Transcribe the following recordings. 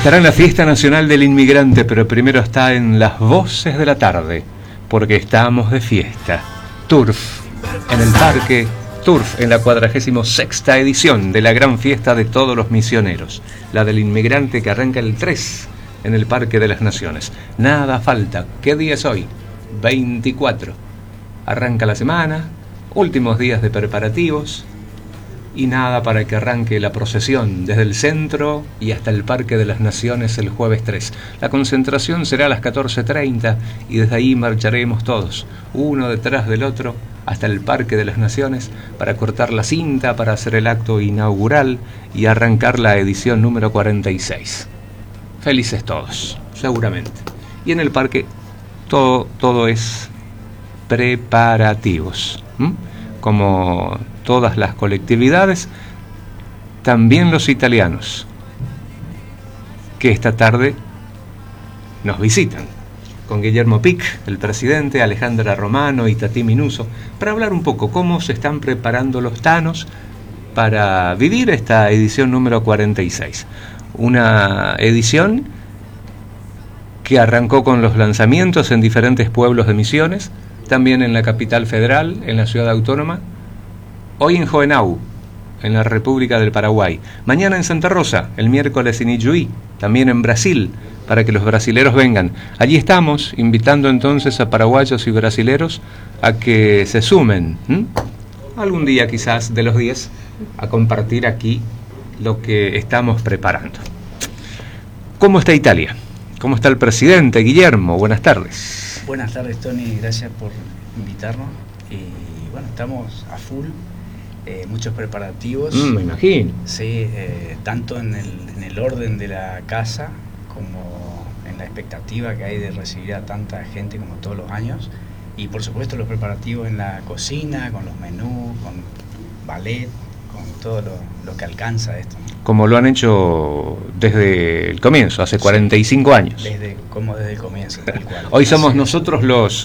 Estará en la Fiesta Nacional del Inmigrante, pero primero está en las voces de la tarde, porque estamos de fiesta. Turf, en el Parque Turf, en la 46ª edición de la gran fiesta de todos los misioneros, la del inmigrante, que arranca el 3 en el Parque de las Naciones. Nada falta. ¿Qué día es hoy? 24. Arranca la semana, últimos días de preparativos, y nada para que arranque la procesión desde el centro y hasta el Parque de las Naciones el jueves 3. La concentración será a las 14:30 y desde ahí marcharemos todos, uno detrás del otro, hasta el Parque de las Naciones para cortar la cinta, para hacer el acto inaugural y arrancar la edición número 46. Felices todos, seguramente. Y en el parque todo es preparativos, como todas las colectividades, también los italianos, que esta tarde nos visitan, con Guillermo Pic, el presidente, Alejandra Romano y Tati Minuso, para hablar un poco cómo se están preparando los tanos para vivir esta edición número 46. Una edición que arrancó con los lanzamientos en diferentes pueblos de Misiones, también en la capital federal, en la ciudad autónoma, hoy en Juvenau, en la República del Paraguay, mañana en Santa Rosa, el miércoles en Ijuí, también en Brasil, para que los brasileros vengan. Allí estamos invitando entonces a paraguayos y brasileros a que se sumen, algún día quizás de los 10, a compartir aquí lo que estamos preparando. ¿Cómo está Italia? ¿Cómo está el presidente Guillermo? Buenas tardes. Buenas tardes, Tony, gracias por invitarnos. Y bueno, estamos a full. Muchos preparativos. Me imagino. Sí, tanto en el orden de la casa como en la expectativa que hay de recibir a tanta gente como todos los años. Y por supuesto los preparativos en la cocina, con los menús, con ballet, con todo lo que alcanza esto, ¿no? Como lo han hecho desde el comienzo, hace 45 años. Desde el comienzo, tal cual. Hoy somos nosotros los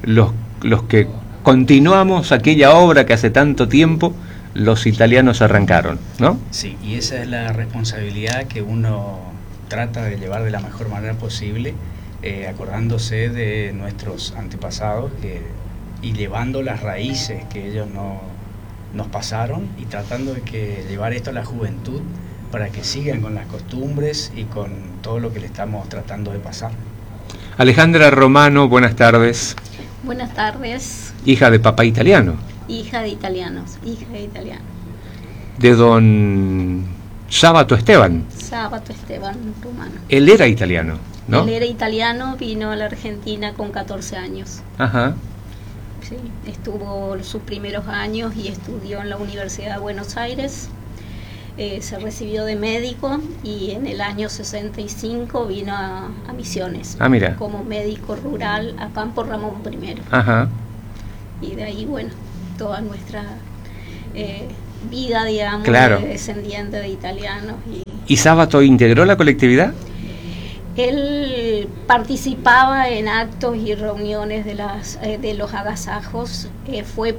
que continuamos aquella obra que hace tanto tiempo los italianos arrancaron, ¿no? Sí, y esa es la responsabilidad que uno trata de llevar de la mejor manera posible, acordándose de nuestros antepasados y llevando las raíces que ellos nos pasaron y tratando de llevar esto a la juventud para que sigan con las costumbres y con todo lo que le estamos tratando de pasar. Alejandra Romano, buenas tardes. Buenas tardes. Hija de papá italiano. Hija de italianos, hija de italiano. De don Sábato Esteban. Sábato Esteban Romano. Él era italiano, ¿no? Él era italiano, vino a la Argentina con 14 años. Ajá. Sí, estuvo sus primeros años y estudió en la Universidad de Buenos Aires. Se recibió de médico y en el año 65 vino a Misiones. Ah, mira. Como médico rural a Campo Ramón I. Ajá. Y de ahí, bueno, toda nuestra vida, digamos, claro, de descendiente de italianos. ¿Y Sábato integró la colectividad? Él participaba en actos y reuniones de los agasajos, fue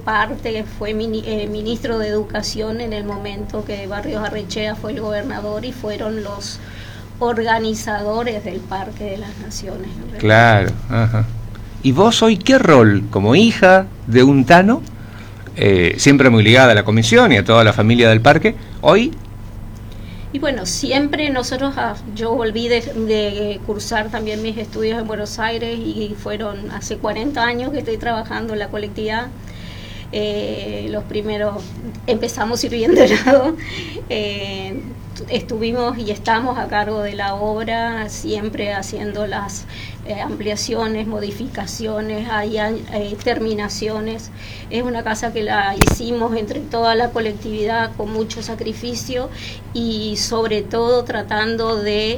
ministro de Educación en el momento que Barrios Arrechea fue el gobernador y fueron los organizadores del Parque de las Naciones. Claro, ajá. ¿Y vos hoy qué rol? Como hija de un tano, siempre muy ligada a la comisión y a toda la familia del parque, hoy... Y bueno, siempre nosotros, yo volví de cursar también mis estudios en Buenos Aires y fueron hace 40 años que estoy trabajando en la colectividad. Los primeros empezamos sirviendo helado, estuvimos y estamos a cargo de la obra, siempre haciendo las ampliaciones, modificaciones, terminaciones. Es una casa que la hicimos entre toda la colectividad con mucho sacrificio y sobre todo tratando de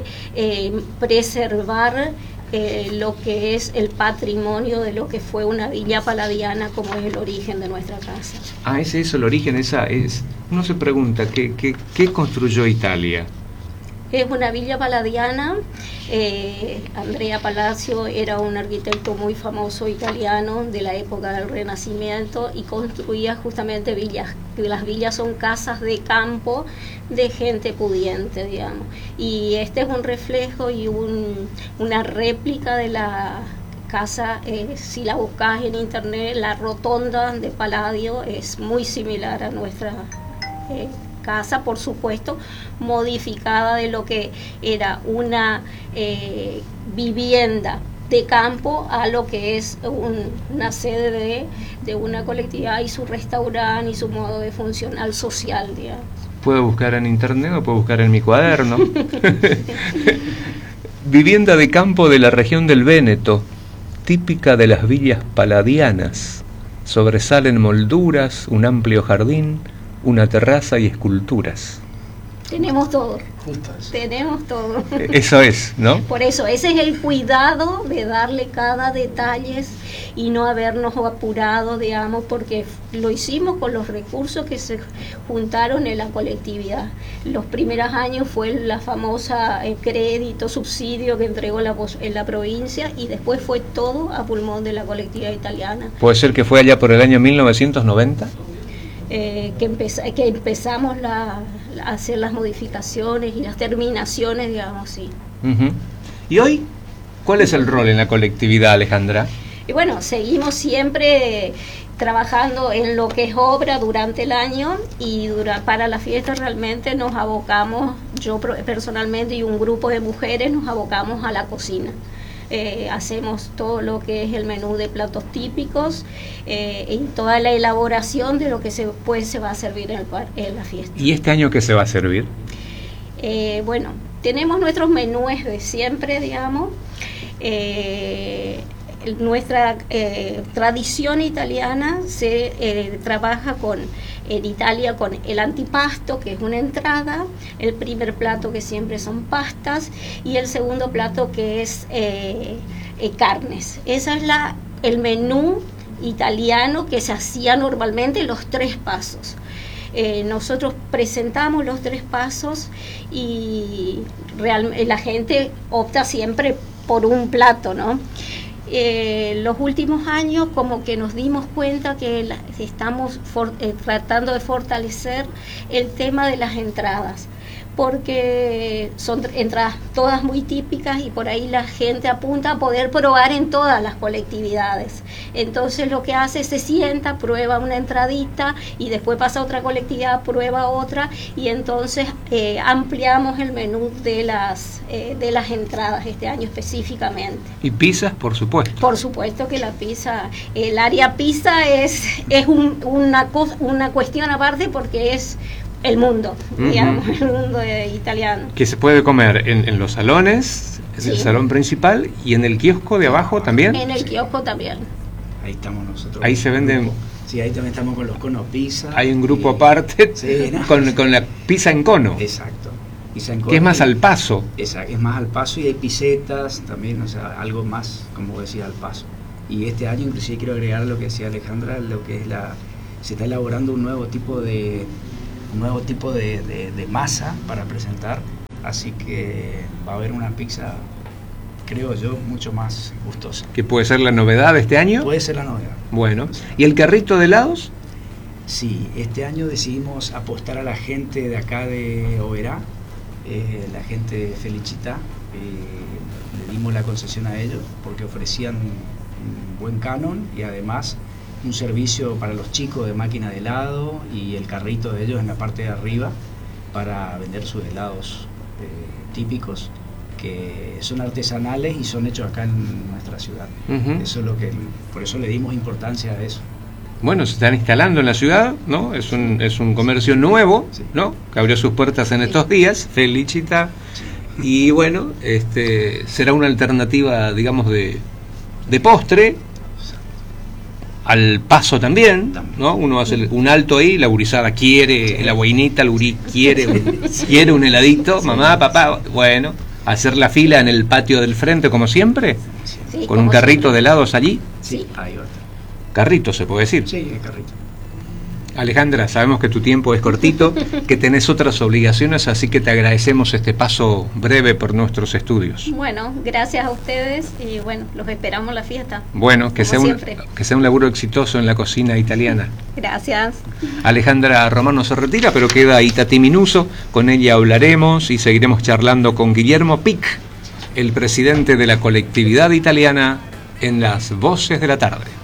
preservar lo que es el patrimonio de lo que fue una villa paladiana, como es el origen de nuestra casa. Ah, es el origen, uno se pregunta, ¿qué construyó Italia? Es una villa palladiana. Andrea Palladio era un arquitecto muy famoso italiano de la época del Renacimiento y construía justamente villas. Las villas son casas de campo de gente pudiente, digamos. Y este es un reflejo y una réplica de la casa. Si la buscas en internet, la rotonda de Palladio es muy similar a nuestra casa, por supuesto, modificada de lo que era una vivienda de campo a lo que es una sede de una colectividad y su restaurante y su modo de funcionar social, digamos. Puedo buscar en internet o puedo buscar en mi cuaderno. Vivienda de campo de la región del Véneto, típica de las villas palladianas. Sobresalen molduras, un amplio jardín, una terraza y esculturas. Tenemos todo. Justas. Tenemos todo. Eso es, ¿no? Por eso, ese es el cuidado de darle cada detalle y no habernos apurado, digamos, porque lo hicimos con los recursos que se juntaron en la colectividad. Los primeros años fue la famosa crédito, subsidio que entregó en la provincia y después fue todo a pulmón de la colectividad italiana. ¿Puede ser que fue allá por el año 1990? Que empezamos a hacer las modificaciones y las terminaciones, digamos, sí. Uh-huh. ¿Y hoy cuál es el rol en la colectividad, Alejandra? Y bueno, seguimos siempre trabajando en lo que es obra durante el año y para la fiesta realmente nos abocamos, yo personalmente y un grupo de mujeres nos abocamos a la cocina. Hacemos todo lo que es el menú de platos típicos y toda la elaboración de lo que se va a servir en la fiesta. ¿Y este año qué se va a servir? Bueno, tenemos nuestros menúes de siempre, digamos. Nuestra tradición italiana se trabaja en Italia con el antipasto, que es una entrada, el primer plato que siempre son pastas y el segundo plato que es carnes. Ese es el menú italiano que se hacía normalmente, los 3 pasos. Nosotros presentamos los 3 pasos y la gente opta siempre por un plato, ¿no? Los últimos años como que nos dimos cuenta que estamos tratando de fortalecer el tema de las entradas, porque son entradas todas muy típicas y por ahí la gente apunta a poder probar en todas las colectividades. Entonces lo que hace es se sienta, prueba una entradita y después pasa a otra colectividad, prueba otra y entonces ampliamos el menú de las entradas este año específicamente. ¿Y pizzas, por supuesto? Por supuesto que la pizza, el área pizza es una cuestión aparte porque es el mundo, digamos, el mundo italiano. Que se puede comer en los salones, en el salón principal y en el kiosco de abajo también. En el kiosco también. Ahí estamos nosotros. Ahí se venden. Sí, ahí también estamos con los conos pizza. Hay un grupo aparte con la pizza en cono. Exacto. Pizza en cono. Que es más al paso. Exacto, es más al paso y hay pisetas también, o sea, algo más, como decía, al paso. Y este año inclusive quiero agregar lo que decía Alejandra, lo que es se está elaborando un nuevo tipo de masa para presentar, así que va a haber una pizza, creo yo, mucho más gustosa. ¿Que puede ser la novedad de este año? Puede ser la novedad. Bueno, ¿y el carrito de helados? Sí, este año decidimos apostar a la gente de acá de Oberá, la gente de Felicità, le dimos la concesión a ellos porque ofrecían un buen canon y además un servicio para los chicos de máquina de helado y el carrito de ellos en la parte de arriba para vender sus helados típicos que son artesanales y son hechos acá en nuestra ciudad. Eso es por eso le dimos importancia a eso. Bueno, se están instalando en la ciudad, ¿no? Es un comercio nuevo, sí, ¿no? Que abrió sus puertas en estos días, Felicità. Sí. Y bueno, será una alternativa, digamos, de postre. Al paso también, ¿no? Uno hace un alto ahí, la gurizada quiere la boinita, el gurí quiere un heladito, sí, mamá, papá, bueno, hacer la fila en el patio del frente como siempre, sí, con un carrito de helados allí. Sí, ahí va. Carrito se puede decir. Sí, el carrito. Alejandra, sabemos que tu tiempo es cortito, que tenés otras obligaciones, así que te agradecemos este paso breve por nuestros estudios. Bueno, gracias a ustedes y bueno, los esperamos en la fiesta. Bueno, que sea un laburo exitoso en la cocina italiana. Gracias. Alejandra Romano se retira, pero queda Itatí Minuso, con ella hablaremos y seguiremos charlando con Guillermo Pic, el presidente de la colectividad italiana, en las Voces de la Tarde.